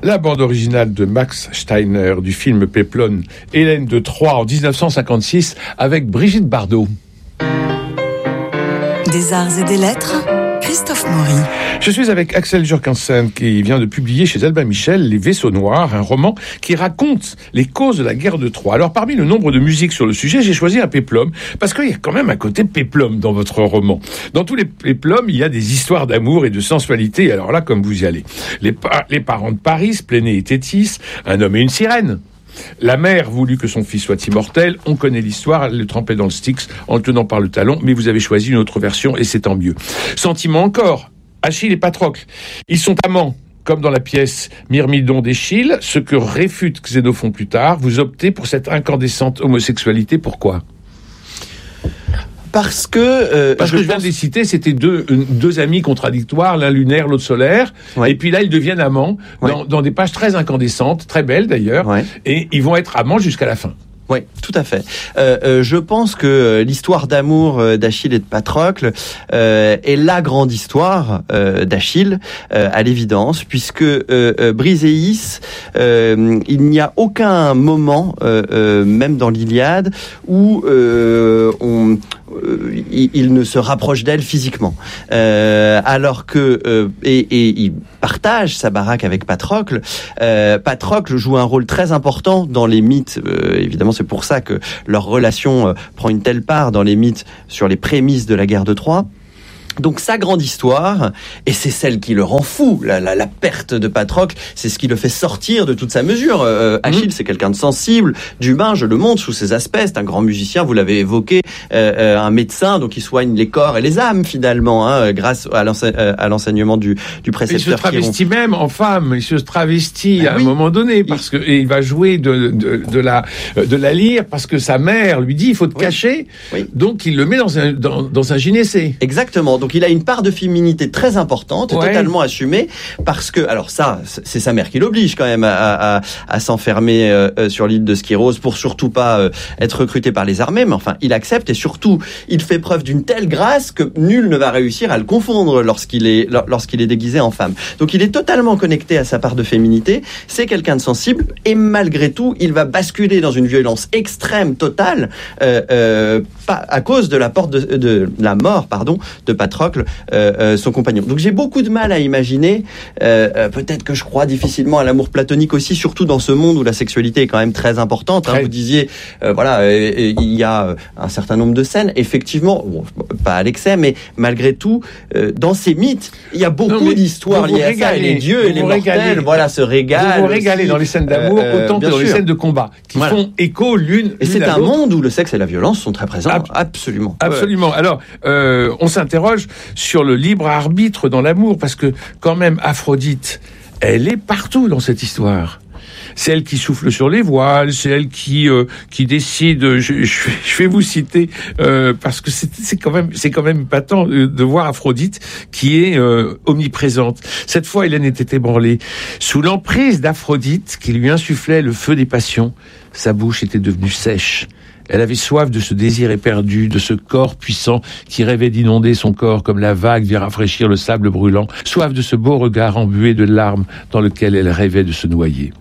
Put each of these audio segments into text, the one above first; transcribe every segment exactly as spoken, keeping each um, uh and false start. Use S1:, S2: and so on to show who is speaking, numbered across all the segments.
S1: La bande originale de Max Steiner du film Péplum, Hélène de Troie en dix-neuf cent cinquante-six avec Brigitte Bardot.
S2: Des arts et des lettres, Christophe Maury.
S1: Je suis avec Axel Jurgensen qui vient de publier chez Albin Michel Les Vaisseaux Noirs, un roman qui raconte les causes de la guerre de Troie. Alors parmi le nombre de musiques sur le sujet, j'ai choisi un péplum parce qu'il y a quand même un côté péplum dans votre roman. Dans tous les péplums, il y a des histoires d'amour et de sensualité. Alors là, comme vous y allez. Les, pa- les parents de Paris, Plénée et Thétis, un homme et une sirène. La mère voulut que son fils soit immortel. On connaît l'histoire, elle le trempait dans le Styx en le tenant par le talon, mais vous avez choisi une autre version et c'est tant mieux. Sentiment encore, Achille et Patrocle. Ils sont amants, comme dans la pièce Myrmidon d'Échille, ce que réfute Xénophon plus tard. Vous optez pour cette incandescente homosexualité, pourquoi ?
S3: Parce que... Euh,
S1: Parce
S3: je
S1: que je viens
S3: pense...
S1: de les citer, c'était deux, deux amis contradictoires, l'un lunaire, l'autre solaire.
S3: Ouais.
S1: Et puis là, ils deviennent amants,
S3: Ouais.
S1: dans, dans des pages très incandescentes, très belles d'ailleurs.
S3: Ouais.
S1: Et ils vont être amants jusqu'à la fin.
S3: Oui, tout à fait. Euh, euh, je pense que euh, l'histoire d'amour euh, d'Achille et de Patrocle euh, est la grande histoire euh, d'Achille, euh, à l'évidence, puisque euh, euh, Briséis, euh, il n'y a aucun moment, euh, euh, même dans l'Iliade, où euh, on euh, il, il ne se rapproche d'elle physiquement, euh, alors que euh, et, et il partage sa baraque avec Patrocle. Euh, Patrocle joue un rôle très important dans les mythes. Euh, évidemment, c'est pour ça que leur relation euh, prend une telle part dans les mythes sur les prémices de la guerre de Troie. Donc sa grande histoire, et c'est celle qui le rend fou, la, la, la perte de Patrocle, c'est ce qui le fait sortir de toute sa mesure. Euh, Achille, mmh. c'est quelqu'un de sensible, d'humain, je le montre sous ses aspects, c'est un grand musicien, vous l'avez évoqué, euh, euh, un médecin, donc il soigne les corps et les âmes finalement, hein, grâce à, l'ense- à l'enseignement du, du précepteur.
S1: Il se travestit Chiron. Même en femme, il se travestit ben à oui. un moment donné, parce que et il va jouer de, de, de, la, de la lyre, parce que sa mère lui dit, il faut te oui. cacher, oui. donc il le met dans un, dans, dans un gynécée.
S3: Exactement. Donc il a une part de féminité très importante, ouais. totalement assumée, parce que, alors ça, c'est sa mère qui l'oblige quand même à, à, à s'enfermer euh, sur l'île de Skyros pour surtout pas euh, être recruté par les armées, mais enfin, il accepte et surtout, il fait preuve d'une telle grâce que nul ne va réussir à le confondre lorsqu'il est, lorsqu'il est déguisé en femme. Donc il est totalement connecté à sa part de féminité, c'est quelqu'un de sensible, et malgré tout, il va basculer dans une violence extrême, totale, euh, euh, pas, à cause de la, porte de, de la mort pardon, de Patrocle, Euh, euh, son compagnon. Donc j'ai beaucoup de mal à imaginer, euh, euh, peut-être que je crois difficilement à l'amour platonique aussi, surtout dans ce monde où la sexualité est quand même très importante. Hein, vous disiez, euh, voilà, euh, il y a un certain nombre de scènes, effectivement, bon, pas à l'excès, mais malgré tout, euh, dans ces mythes, il y a beaucoup non, d'histoires liées à ça, et les dieux et les mortels, voilà, se régalent.
S1: Vous vous régalez dans les scènes d'amour euh, autant que dans sûr. les scènes de combat, qui voilà. font écho l'une,
S3: et
S1: l'une
S3: c'est
S1: à
S3: un
S1: l'autre.
S3: monde où le sexe et la violence sont très présents, Ab- absolument.
S1: Absolument. Ouais. Alors, euh, on s'interroge sur le libre arbitre dans l'amour, parce que quand même Aphrodite, elle est partout dans cette histoire. C'est elle qui souffle sur les voiles, c'est elle qui euh, qui décide. Je, je, je vais vous citer euh, parce que c'est, c'est quand même c'est quand même épatant de, de voir Aphrodite qui est euh, omniprésente. Cette fois, Hélène était ébranlée sous l'emprise d'Aphrodite qui lui insufflait le feu des passions. Sa bouche était devenue sèche. Elle avait soif de ce désir éperdu, de ce corps puissant qui rêvait d'inonder son corps comme la vague vient rafraîchir le sable brûlant, soif de ce beau regard embué de larmes dans lequel elle rêvait de se noyer.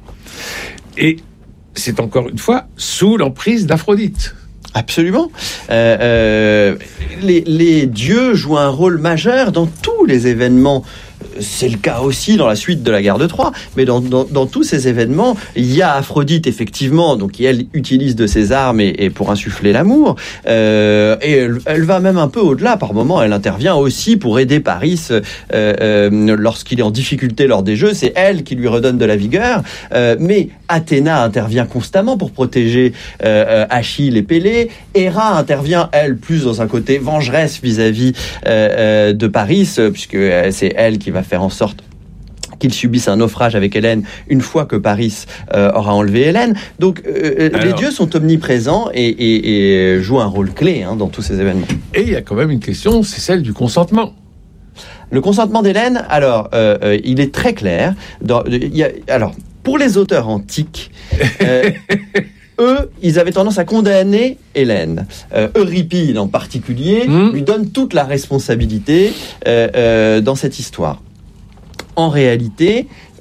S1: Et c'est encore une fois sous l'emprise d'Aphrodite.
S3: Absolument. Euh, euh, les, les dieux jouent un rôle majeur dans tous les événements. C'est le cas aussi dans la suite de la guerre de Troie, mais dans, dans, dans tous ces événements, il y a Aphrodite effectivement, donc qui elle utilise de ses armes et, et pour insuffler l'amour, euh, et elle, elle va même un peu au-delà. Par moments, elle intervient aussi pour aider Paris euh, euh, lorsqu'il est en difficulté lors des Jeux. C'est elle qui lui redonne de la vigueur, euh, mais Athéna intervient constamment pour protéger euh, Achille et Pélée. Héra intervient elle plus dans un côté vengeresse vis-à-vis euh, euh, de Paris, puisque c'est elle qui va faire en sorte qu'il subisse un naufrage avec Hélène une fois que Paris euh, aura enlevé Hélène. Donc euh, Alors, les dieux sont omniprésents et, et, et jouent un rôle clé hein, dans tous ces événements.
S1: Et il y a quand même une question, c'est celle du consentement.
S3: Le consentement d'Hélène, alors, euh, euh, il est très clair. Dans, il y a, alors, pour les auteurs antiques... Euh, eux, ils avaient tendance à condamner Hélène. Euh, Euripide, en particulier, mmh. lui donne toute la responsabilité euh, euh, dans cette histoire. En réalité,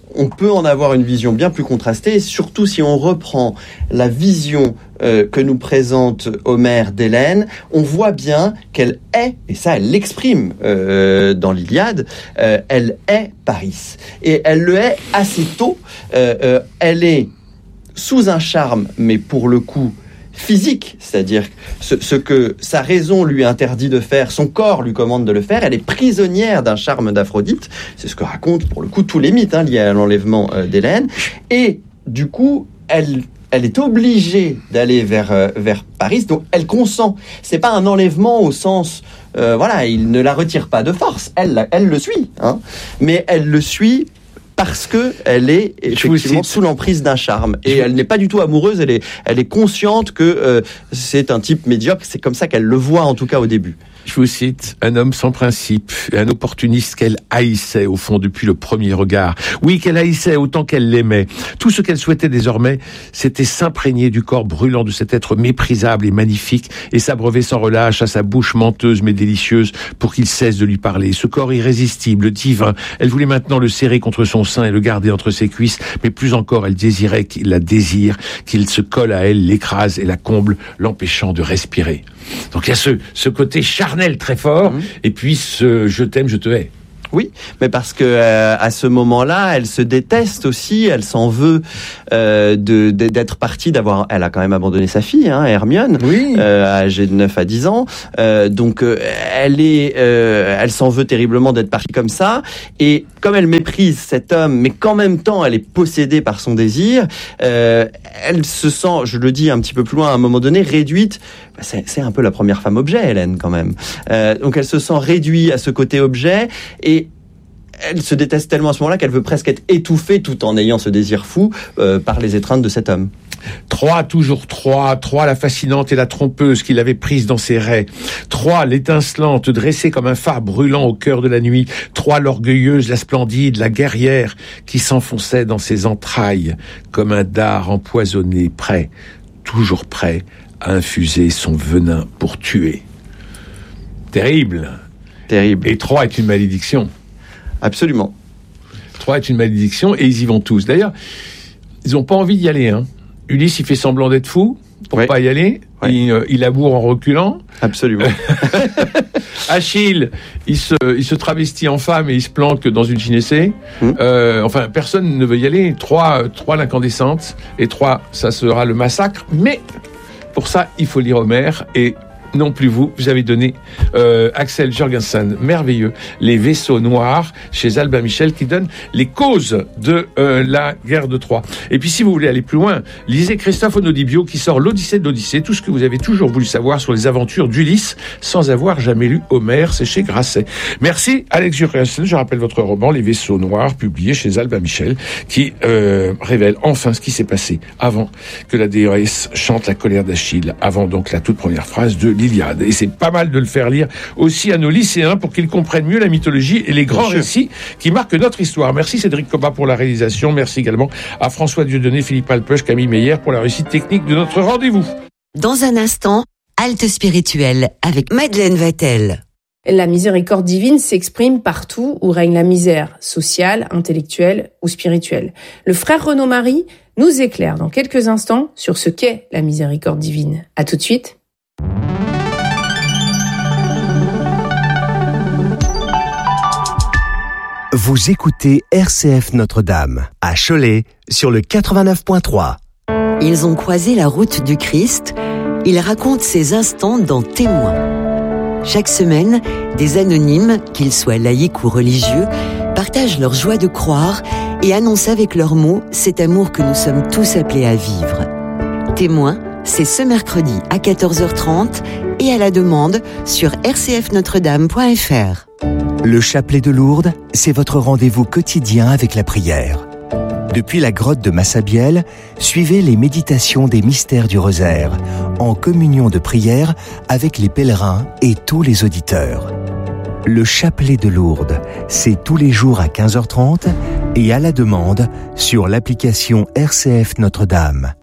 S3: on peut en avoir une vision bien plus contrastée, et surtout si on reprend la vision euh, que nous présente Homère d'Hélène, on voit bien qu'elle est, et ça elle l'exprime euh, dans l'Iliade, euh, elle est Paris. Et elle le est assez tôt, euh, euh, elle est sous un charme, mais pour le coup physique, c'est-à-dire ce, ce que sa raison lui interdit de faire, son corps lui commande de le faire, elle est prisonnière d'un charme d'Aphrodite, c'est ce que racontent pour le coup tous les mythes hein, liés à l'enlèvement euh, d'Hélène, et du coup, elle, elle est obligée d'aller vers, euh, vers Paris, donc elle consent. C'est pas un enlèvement au sens, euh, voilà, il ne la retire pas de force, elle, elle le suit, hein, mais elle le suit parce que elle est effectivement sous l'emprise d'un charme et elle n'est pas du tout amoureuse. Elle est, elle est consciente que euh, c'est un type médiocre. C'est comme ça qu'elle le voit en tout cas au début.
S1: Je vous cite, un homme sans principe, un opportuniste qu'elle haïssait au fond depuis le premier regard. Oui, qu'elle haïssait autant qu'elle l'aimait. Tout ce qu'elle souhaitait désormais, c'était s'imprégner du corps brûlant de cet être méprisable et magnifique et s'abreuver sans relâche à sa bouche menteuse mais délicieuse pour qu'il cesse de lui parler. Ce corps irrésistible, divin, elle voulait maintenant le serrer contre son sein et le garder entre ses cuisses, mais plus encore, elle désirait qu'il la désire, qu'il se colle à elle, l'écrase et la comble, l'empêchant de respirer. Donc il y a ce, ce côté charnel très fort, mmh. et puis ce « je t'aime, je te hais ».
S3: Oui, mais parce que euh, à ce moment-là, elle se déteste aussi, elle s'en veut euh, de, de d'être partie, d'avoir, elle a quand même abandonné sa fille, hein, Hermione,
S1: oui.
S3: euh, âgée de neuf à dix ans, euh, donc euh, elle est, euh, elle s'en veut terriblement d'être partie comme ça, et comme elle méprise cet homme, mais qu'en même temps elle est possédée par son désir, euh, elle se sent, je le dis un petit peu plus loin, à un moment donné, réduite. C'est, c'est un peu la première femme objet, Hélène, quand même. Euh, donc elle se sent réduite à ce côté objet, et elle se déteste tellement à ce moment-là qu'elle veut presque être étouffée tout en ayant ce désir fou euh, par les étreintes de cet homme.
S1: Trois, toujours trois. Trois, la fascinante et la trompeuse qu'il avait prise dans ses raies. Trois, l'étincelante, dressée comme un phare brûlant au cœur de la nuit. Trois, l'orgueilleuse, la splendide, la guerrière qui s'enfonçait dans ses entrailles comme un dard empoisonné, prêt, toujours prêt à infuser son venin pour tuer. Terrible.
S3: Terrible.
S1: Et trois est une malédiction.
S3: Absolument.
S1: Trois est une malédiction et ils y vont tous. D'ailleurs, ils n'ont pas envie d'y aller. Hein. Ulysse, il fait semblant d'être fou pour ouais. pas y aller. Ouais. Il, euh, il laboure en reculant.
S3: Absolument.
S1: Achille, il se, il se travestit en femme et il se planque dans une gynécée. Mmh. Euh, enfin, personne ne veut y aller. Trois, trois l'incandescente et trois, ça sera le massacre. Mais pour ça, il faut lire Homère et non plus vous, vous avez donné euh, Axel Jørgensen, merveilleux, Les vaisseaux noirs, chez Albin Michel, qui donne les causes de euh, la guerre de Troie. Et puis si vous voulez aller plus loin, lisez Christophe Onodibio qui sort l'Odyssée de l'Odyssée, tout ce que vous avez toujours voulu savoir sur les aventures d'Ulysse, sans avoir jamais lu Homère, c'est chez Grasset. Merci Alex Jørgensen, je rappelle votre roman Les vaisseaux noirs, publié chez Albin Michel, qui euh, révèle enfin ce qui s'est passé avant que la déesse chante la colère d'Achille, avant donc la toute première phrase de l'Iliade. Et c'est pas mal de le faire lire aussi à nos lycéens pour qu'ils comprennent mieux la mythologie et les grands récits qui marquent notre histoire. Merci Cédric Cobat pour la réalisation. Merci également à François Dieudonné, Philippe Alpeuch, Camille Meyer pour la réussite technique de notre rendez-vous.
S2: Dans un instant, halte spirituelle avec Madeleine Vatel.
S4: La miséricorde divine s'exprime partout où règne la misère sociale, intellectuelle ou spirituelle. Le frère Renaud Marie nous éclaire dans quelques instants sur ce qu'est la miséricorde divine. À tout de suite.
S5: Vous écoutez R C F Notre-Dame, à Cholet, sur le quatre-vingt-neuf point trois.
S2: Ils ont croisé la route du Christ. Ils racontent ces instants dans Témoins. Chaque semaine, des anonymes, qu'ils soient laïcs ou religieux, partagent leur joie de croire et annoncent avec leurs mots cet amour que nous sommes tous appelés à vivre. Témoins, c'est ce mercredi à quatorze heures trente et à la demande sur r c f notre dame point f r.
S5: Le chapelet de Lourdes, c'est votre rendez-vous quotidien avec la prière. Depuis la grotte de Massabielle, suivez les méditations des mystères du rosaire, en communion de prière avec les pèlerins et tous les auditeurs. Le chapelet de Lourdes, c'est tous les jours à quinze heures trente et à la demande sur l'application R C F Notre-Dame.